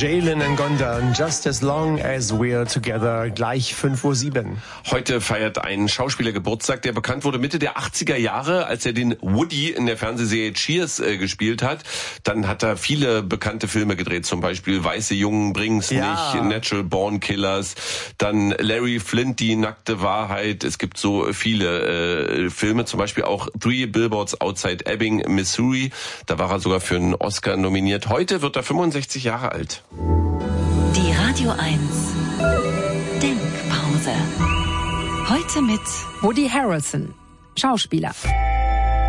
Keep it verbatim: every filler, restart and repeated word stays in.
Jalen Ngonda, Just as long as we're together, gleich fünf Uhr sieben. Heute feiert ein Schauspieler Geburtstag, der bekannt wurde Mitte der achtziger Jahre, als er den Woody in der Fernsehserie Cheers äh, gespielt hat. Dann hat er viele bekannte Filme gedreht, zum Beispiel Weiße Jungen bringen's Ja. nicht, Natural Born Killers, dann Larry Flint, die nackte Wahrheit. Es gibt so viele äh, Filme, zum Beispiel auch Three Billboards Outside Ebbing, Missouri. Da war er sogar für einen Oscar nominiert. Heute wird er fünfundsechzig Jahre alt. Die Radio eins Denkpause. Heute mit Woody Harrelson, Schauspieler.